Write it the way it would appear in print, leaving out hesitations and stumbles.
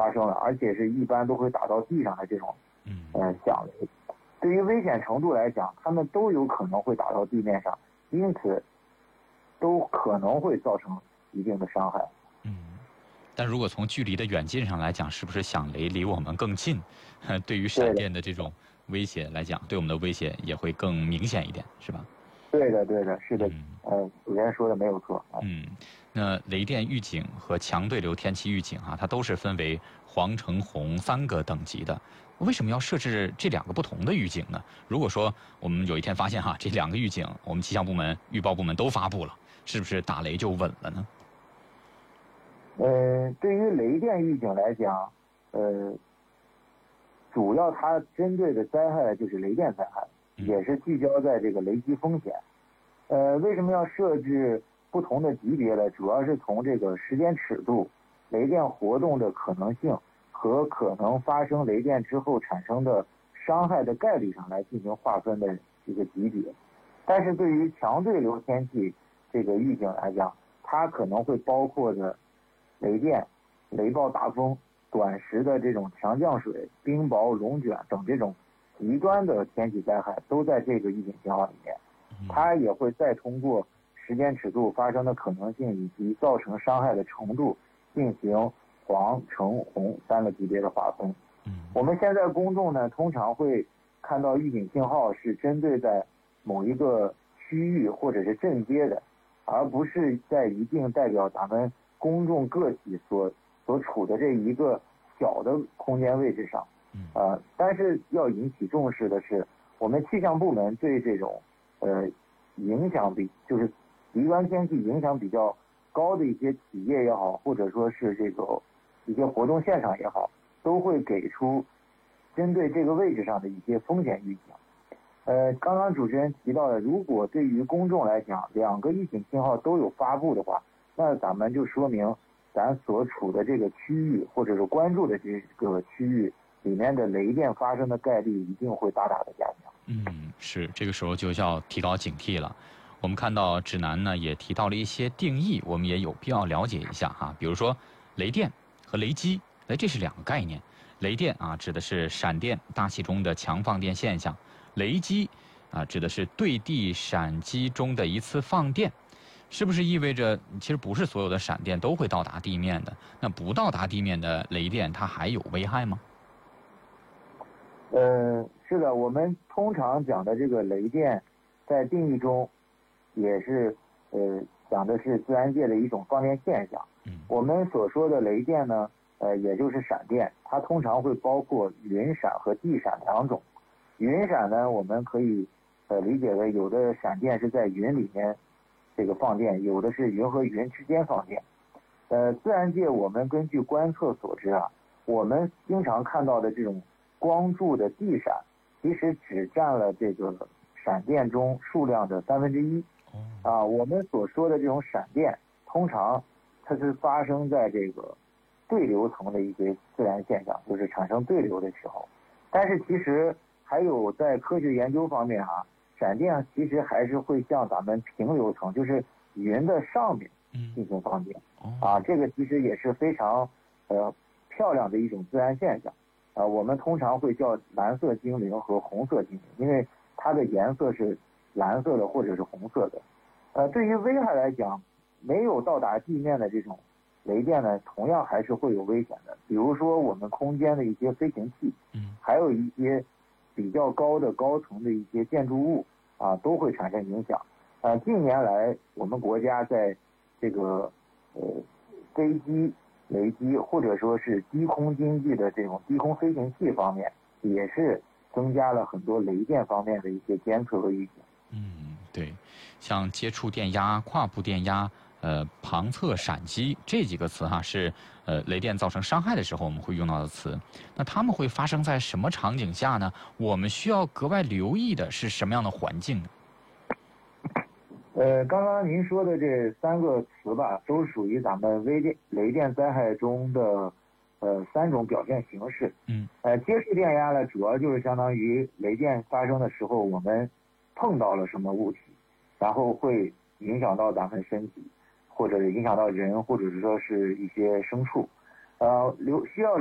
发生了，而且是一般都会打到地上的这种响雷。对于危险程度来讲，它们都有可能会打到地面上，因此都可能会造成一定的伤害。 但如果从距离的远近上来讲，是不是响雷离我们更近？对于闪电的这种威胁来讲，对我们的威胁也会更明显一点，是吧？ 对的，是的，主持人说的没有错。 那雷电预警和强对流天气预警它都是分为黄、橙、红3个等级的。为什么要设置这2个不同的预警呢？如果说我们有一天发现这2个预警，我们气象部门、预报部门都发布了，是不是打雷就稳了呢？ 对于雷电预警来讲，主要它针对的灾害就是雷电灾害，也是聚焦在这个雷击风险。为什么要设置不同的级别呢？主要是从这个时间尺度、雷电活动的可能性和可能发生雷电之后产生的伤害的概率上来进行划分的这个级别。但是对于强对流天气这个预警来讲，它可能会包括的雷电、雷暴大风、短时的这种强降水、冰雹、龙卷等这种极端的天气灾害都在这个预警信号里面。它也会再通过时间尺度发生的可能性以及造成伤害的程度进行黄、橙、红3个级别的划分。我们现在公众呢，通常会看到预警信号是针对在某一个区域或者是镇街的，而不是在一定代表咱们公众个体所处的这一个小的空间位置上。但是要引起重视的是，我们气象部门对这种影响就是极端天气影响比较高的一些企业也好，或者说是这个一些活动现场也好，都会给出针对这个位置上的一些风险预警。刚刚主持人提到的，如果对于公众来讲2个预警信号都有发布的话，那咱们就说明咱所处的这个区域或者是关注的这个区域里面的雷电发生的概率一定会大大的加强。 是，这个时候就要提高警惕了。我们看到指南呢也提到了一些定义，我们也有必要了解一下比如说雷电和雷击，这是2个概念。雷电指的是闪电大气中的强放电现象，雷击指的是对地闪击中的一次放电。是不是意味着其实不是所有的闪电都会到达地面的？那不到达地面的雷电它还有危害吗？ 是的，我们通常讲的这个雷电在定义中也是讲的是自然界的一种放电现象。我们所说的雷电呢也就是闪电，它通常会包括云闪和地闪2种。云闪呢，我们可以理解为有的闪电是在云里面这个放电，有的是云和云之间放电。自然界我们根据观测所知我们经常看到的这种光柱的地闪，其实只占了这个闪电中数量的1/3。我们所说的这种闪电，通常它是发生在这个对流层的一些自然现象，就是产生对流的时候。但是其实还有在科学研究方面闪电其实还是会向咱们平流层，就是云的上面进行放电。这个其实也是非常漂亮的一种自然现象。我们通常会叫蓝色精灵和红色精灵，因为它的颜色是蓝色的或者是红色的。对于危害来讲，没有到达地面的这种雷电呢，同样还是会有危险的。比如说我们空间的一些飞行器，还有一些比较高的高层的一些建筑物都会产生影响。近年来我们国家在这个飞机、雷击或者说是低空经济的这种低空飞行器方面，也是增加了很多雷电方面的一些监测和预警。 对，像接触电压、跨步电压、旁侧闪击这几个词是雷电造成伤害的时候我们会用到的词。那它们会发生在什么场景下呢？我们需要格外留意的是什么样的环境呢？ 刚刚您说的这3个词都属于咱们雷电灾害中的3种表现形式。接触电压呢，主要就是相当于雷电发生的时候我们碰到了什么物体，然后会影响到咱们身体，或者影响到人，或者是说是一些牲畜。需要